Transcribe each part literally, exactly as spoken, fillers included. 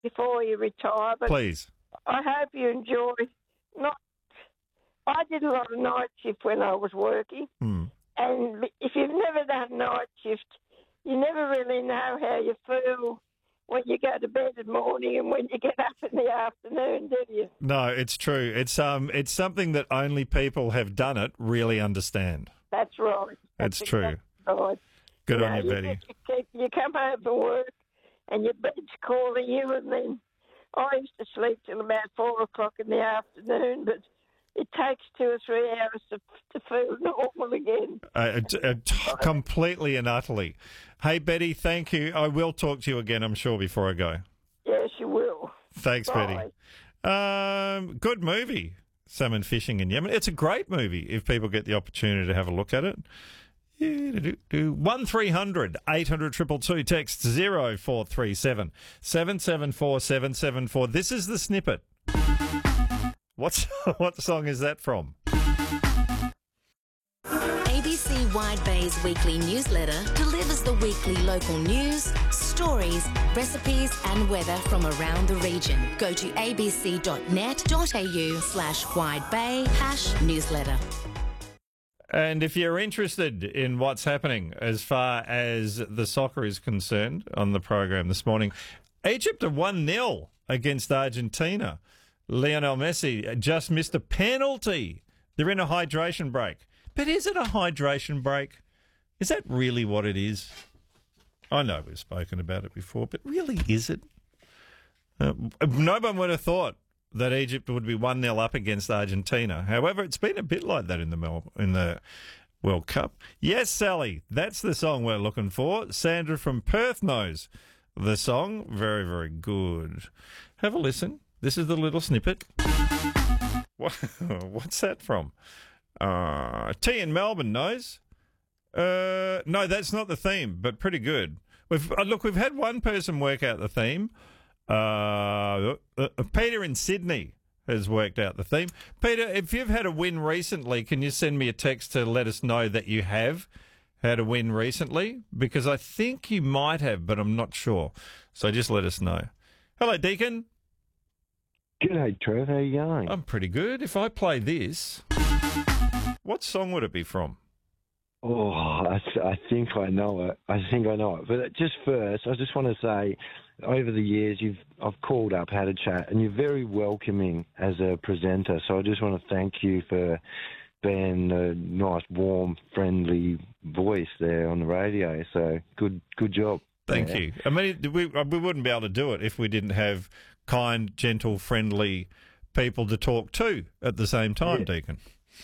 before you retire, but Please. I hope you enjoy. Not, I did a lot of night shift when I was working, Hmm. and if you've never done night shift, you never really know how you feel when you go to bed in the morning and when you get up in the afternoon, do you? No, it's true. It's um, it's something that only people have done it really understand. That's right. It's That's true. exactly right. Good you on know, you, Betty. You, you come home from work and your bed's calling you, and then I used to sleep till about four o'clock in the afternoon, but it takes two or three hours to, to feel normal again. Uh, t- uh, t- completely and utterly. Hey, Betty, thank you. I will talk to you again, I'm sure, before I go. Yes, you will. Thanks, Bye. Betty. Um, good movie, Salmon Fishing in Yemen. It's a great movie if people get the opportunity to have a look at it. one three hundred eight hundred two two two, text zero four three seven seven seven four seven seven four. This is the snippet. What's, what song is that from? A B C Wide Bay's weekly newsletter delivers the weekly local news, stories, recipes and weather from around the region. Go to abc.net.au slash widebay hash newsletter. And if you're interested in what's happening as far as the soccer is concerned on the program this morning, Egypt are one nil against Argentina. Lionel Messi just missed a penalty. They're in a hydration break. But is it a hydration break? Is that really what it is? I know we've spoken about it before, but really is it? Uh, no one would have thought that Egypt would be one nil up against Argentina. However, it's been a bit like that in the Mel- in the World Cup. Yes, Sally, that's the song we're looking for. Sandra from Perth knows the song. Very, very good. Have a listen. This is the little snippet. What, what's that from? Uh, T in Melbourne knows. Uh, no, that's not the theme, but pretty good. We've uh, look, we've had one person work out the theme. Uh, uh, Peter in Sydney has worked out the theme. Peter, if you've had a win recently, can you send me a text to let us know that you have had a win recently? Because I think you might have, but I'm not sure. So just let us know. Hello, Deacon. G'day, Trev. How you going? I'm pretty good. If I play this, what song would it be from? Oh, I, I think I know it. I think I know it. But just first, I just want to say, over the years, you've I've called up, had a chat, and you're very welcoming as a presenter. So I just want to thank you for being a nice, warm, friendly voice there on the radio. So good, good job. Thank yeah. you. I mean, we we wouldn't be able to do it if we didn't have kind, gentle, friendly people to talk to at the same time, yeah. Deacon.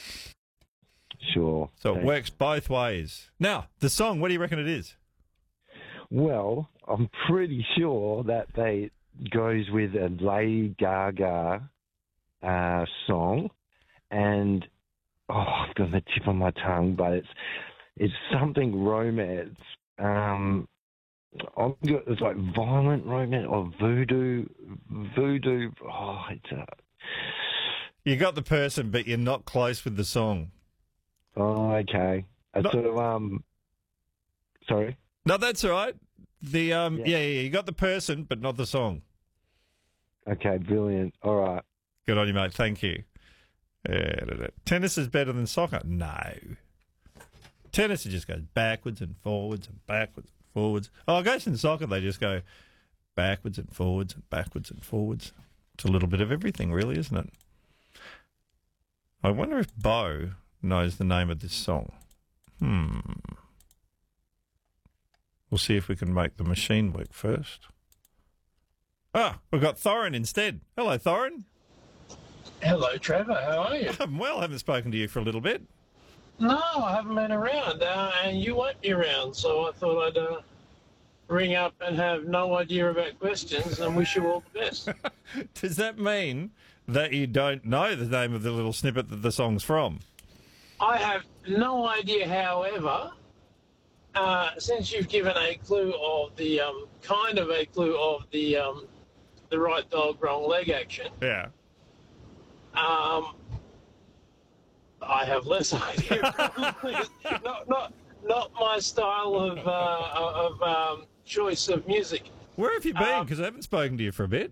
Sure. So Thanks. it works both ways. Now, the song, what do you reckon it is? Well, I'm pretty sure that they goes with a Lady Gaga uh, song, and oh, I've got the tip on my tongue, but it's it's something romance. Um, I'm got, it's like violent romance or voodoo, voodoo. Oh, it's a. You got the person, but you're not close with the song. Oh, okay. I Not- sort of um. Sorry. No, that's all right. The um, Yeah. yeah, yeah, you got the person, but not the song. Okay, brilliant. All right. Good on you, mate. Thank you. Yeah, da, da. Tennis is better than soccer. No. Tennis, it just goes backwards and forwards and backwards and forwards. Oh, I guess in soccer they just go backwards and forwards and backwards and forwards. It's a little bit of everything, really, isn't it? I wonder if Bo knows the name of this song. Hmm. We'll see if we can make the machine work first. Ah, we've got Thorin instead. Hello, Thorin. Hello, Trevor. How are you? I'm well. I haven't spoken to you for a little bit. No, I haven't been around, uh, and you won't be around, so I thought I'd uh, ring up and have no idea about questions and wish you all the best. Does that mean that you don't know the name of the little snippet that the song's from? I have no idea, however, uh, since you've given a clue of the, um, kind of a clue of the, um, the right dog, wrong leg action, Yeah. um, I have less idea. not, not, not my style of, uh, of um, choice of music. Where have you been? Um, Because I haven't spoken to you for a bit.